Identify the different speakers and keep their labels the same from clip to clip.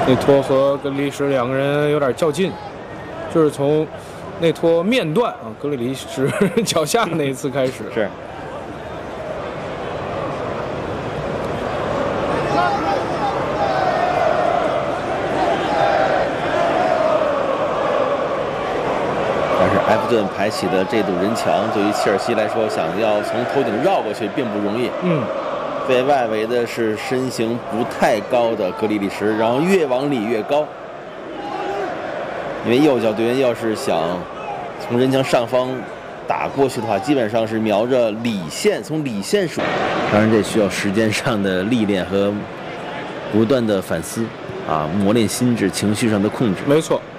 Speaker 1: 内托和格里利什两个人有点较劲，就是从内托面断啊，格里利什脚下那一次开始。
Speaker 2: 是。但是埃弗顿排起的这堵人墙，对于切尔西来说，想要从头顶绕过去并不容易。被外围的是身形不太高的格里利什，然后越往里越高。因为右脚队员要是想从人墙上方打过去的话，基本上是瞄着里线，从里线数。当然，这需要时间上的历练和不断的反思啊，磨练心智、情绪上的控制。
Speaker 1: 没错。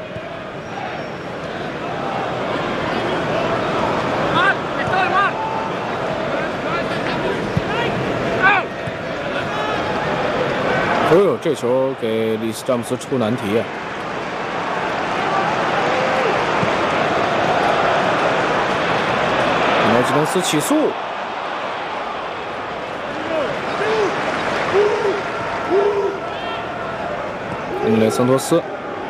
Speaker 1: 哦呦，这球给里斯詹姆斯出难题啊！梅吉登斯起速，恩雷桑托斯，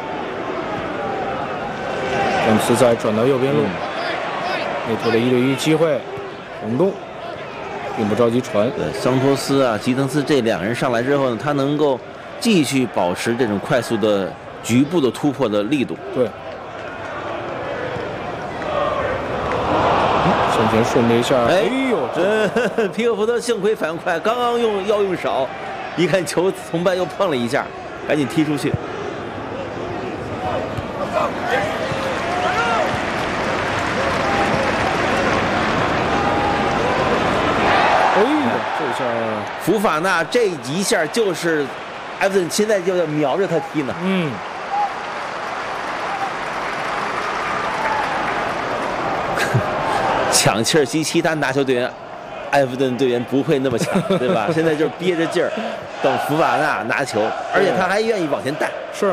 Speaker 1: 詹姆斯再转到右边路，内托的1对1机会，红洞。并不着急传。
Speaker 2: 对，桑托斯啊、吉滕斯这两人上来之后呢，他能够继续保持这种快速的局部的突破的力度。
Speaker 1: 对。向前顺了一下，哎呦，
Speaker 2: 这皮克福德幸亏反应快，刚刚要用手，一看球同伴又碰了一下，赶紧踢出去。
Speaker 1: 这下
Speaker 2: 福法纳这一下就是埃弗顿现在就要瞄着他踢呢。抢切尔西其他拿球队员，埃弗顿队员不会那么抢，对吧？现在就是憋着劲儿等福法纳拿球，而且他还愿意往前带。
Speaker 1: 是。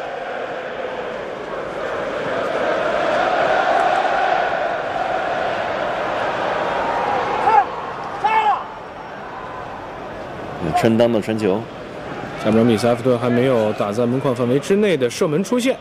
Speaker 2: 穿裆的传球，
Speaker 1: 下半场比赛埃弗顿还没有打在门框范围之内的射门出现。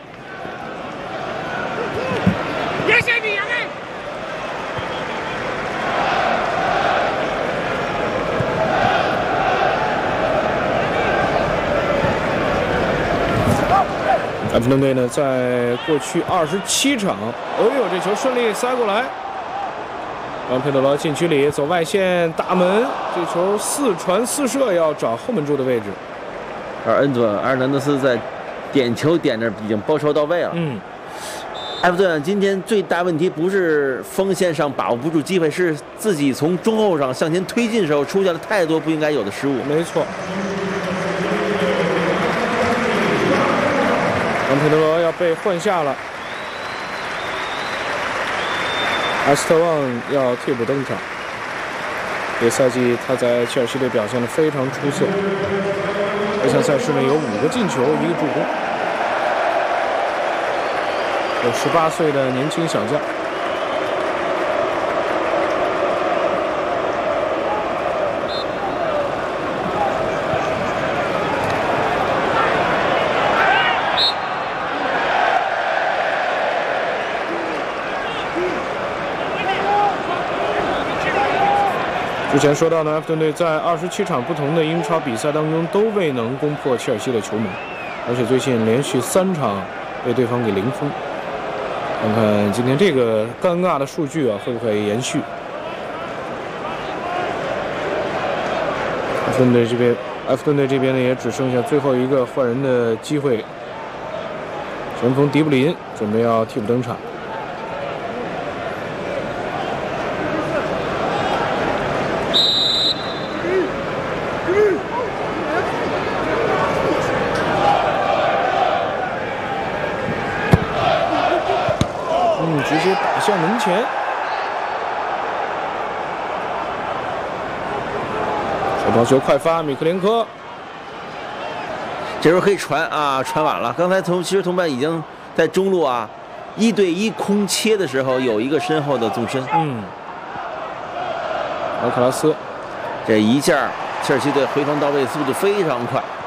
Speaker 1: 埃弗顿队呢，在过去27场，哦呦，这球顺利塞过来。让佩德罗禁区里走外线打门，这球4传4射，要找后门柱的位置。
Speaker 2: 而恩佐阿尔南德斯在点球点着已经包抄到位了。埃弗顿今天最大问题不是锋线上把握不住机会，是自己从中后场向前推进的时候出现了太多不应该有的失误。
Speaker 1: 没错。让佩德罗要被换下了。阿斯特旺要替补登场。这赛季他在切尔西队表现得非常出色，这项赛事呢有5个进球，1个助攻，有18岁的年轻小将。之前说到呢，埃弗顿队在27场不同的英超比赛当中都未能攻破切尔西的球门，而且最近连续3场被对方给零封。看看今天这个尴尬的数据啊，会不会延续？埃弗顿队这边呢，也只剩下最后一个换人的机会。前锋迪布林准备要替补登场。直接打向门前，手抛球快发，米克连科，
Speaker 2: 这时候可以传啊，传晚了。刚才其实同伴已经在中路啊1对1空切的时候有一个身后的纵深。
Speaker 1: 奥克拉斯，
Speaker 2: 这一下切尔西队回防到位速度非常快。